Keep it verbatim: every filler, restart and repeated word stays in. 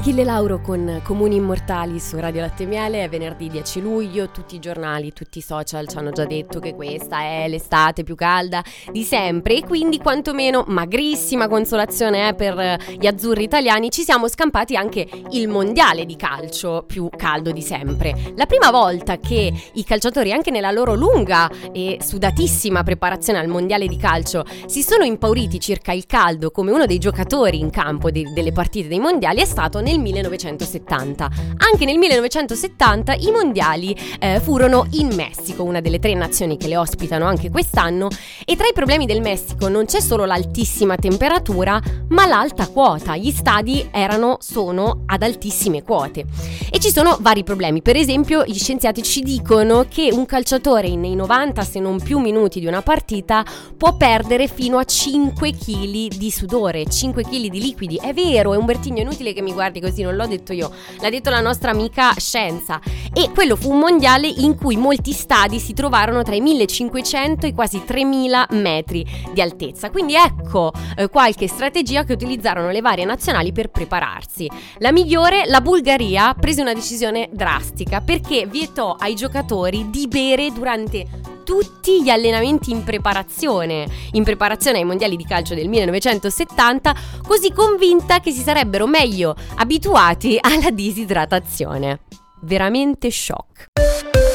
Achille Lauro con Comuni Immortali su Radio Latte e Miele. È venerdì dieci luglio, tutti i giornali, tutti i social ci hanno già detto che questa è l'estate più calda di sempre e quindi quantomeno magrissima consolazione eh, per gli azzurri italiani, ci siamo scampati anche il mondiale di calcio più caldo di sempre. La prima volta che i calciatori, anche nella loro lunga e sudatissima preparazione al mondiale di calcio, si sono impauriti circa il caldo come uno dei giocatori in campo de- delle partite dei mondiali è stato nel millenovecentosettanta. Anche nel millenovecentosettanta i mondiali eh, furono in Messico, una delle tre nazioni che le ospitano anche quest'anno, e tra i problemi del Messico non c'è solo l'altissima temperatura, ma l'alta quota. Gli stadi erano, sono ad altissime quote e ci sono vari problemi. Per esempio, gli scienziati ci dicono che un calciatore nei novanta se non più minuti di una partita può perdere fino a cinque chili di sudore, cinque chili di liquidi. È vero, è Umbertino, inutile che mi guardi così, non l'ho detto io, l'ha detto la nostra amica scienza. E quello fu un mondiale in cui molti stadi si trovarono tra i millecinquecento e quasi tremila metri di altezza. Quindi ecco eh, qualche strategia che utilizzarono le varie nazionali per prepararsi. La migliore, la Bulgaria, prese una decisione drastica perché vietò ai giocatori di bere durante tutti gli allenamenti in preparazione in preparazione ai mondiali di calcio del millenovecentosettanta, così convinta che si sarebbero meglio abituati alla disidratazione. Veramente shock.